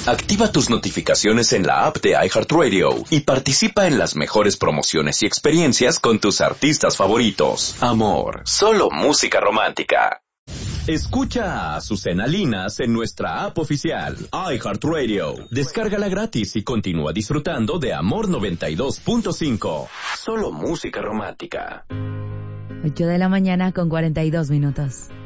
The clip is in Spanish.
Activa tus notificaciones en la app de iHeartRadio y participa en las mejores promociones y experiencias con tus artistas favoritos. Amor, solo música romántica. Escucha a Azucena Linas en nuestra app oficial, iHeartRadio. Descárgala gratis y continúa disfrutando de Amor 92.5. Solo música romántica. 8 de la mañana con 42 minutos.